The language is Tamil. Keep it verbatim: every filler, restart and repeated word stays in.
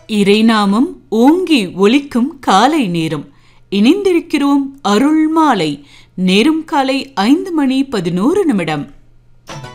இறைநாமம் ஓங்கி ஒலிக்கும் காலை நேரம். இணைந்திருக்கிறோம் அருள் மாலை. நேரம் காலை ஐந்து மணி பதினோரு நிமிடம்.